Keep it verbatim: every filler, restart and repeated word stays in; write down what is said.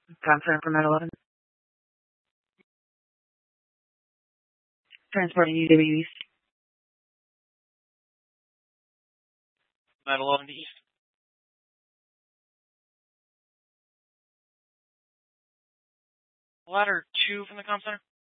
Confirm for Med eleven. Transporting U W East. Med eleven to East. Ladder two from the comm center.